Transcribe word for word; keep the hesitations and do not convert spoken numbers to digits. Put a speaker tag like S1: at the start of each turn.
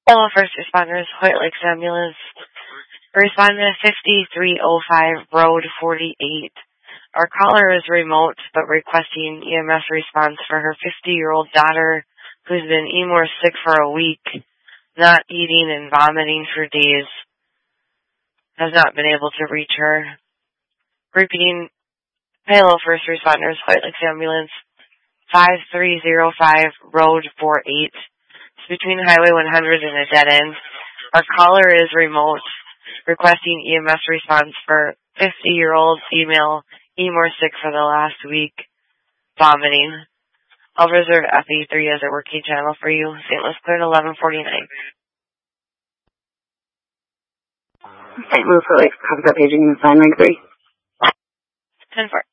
S1: Hello, first responders, White Lakes Ambulance. Respond to fifty-three oh five Road forty-eight. Our caller is remote, but requesting E M S response for her fifty-year-old daughter who's been E M O R sick for a week, not eating and vomiting for days, has not been able to reach her. Repeating, hello, first responders, White Lakes Ambulance, five three oh five Road forty-eight. It's between Highway one hundred and a dead end. Our caller is remote, requesting E M S response for fifty-year-old female E M O R sick for the last week, vomiting. I'll reserve F E three as a working channel for you. Saint Louis cleared eleven forty-nine.
S2: Saint Louis Lakes, comes up paging in sign rank three.
S1: ten four.